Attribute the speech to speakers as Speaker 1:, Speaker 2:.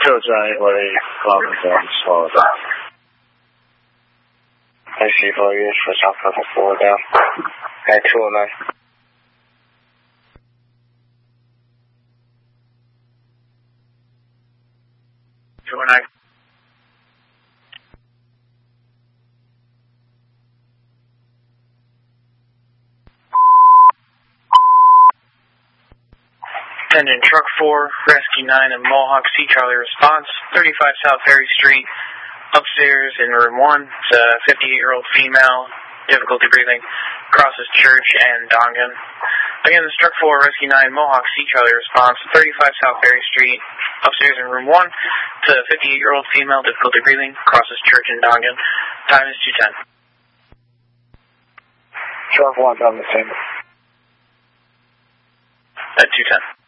Speaker 1: 就在为Cloverton slow down. I see for you for South of Florida. At 209.
Speaker 2: Attendant Truck 4, Rescue 9 and Mohawk Sea Charlie response, 35 South Ferry Street, upstairs in room 1, it's a 58-year-old female, difficulty breathing, crosses Church and Dongan. Again, this Truck 4, Rescue 9, Mohawk Sea Charlie response, 35 South Ferry Street, upstairs in room 1, it's a 58-year-old female, difficulty breathing, crosses Church and Dongan. Time is 2:10.
Speaker 1: Truck 1 on the same.
Speaker 2: At 2:10.